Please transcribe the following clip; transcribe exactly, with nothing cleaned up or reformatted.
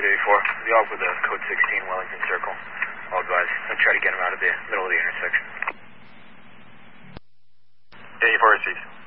eighty-four. The op with the code sixteen Wellington Circle. All advised. I'll try to get him out of the middle of the intersection. eighty-four, Chief.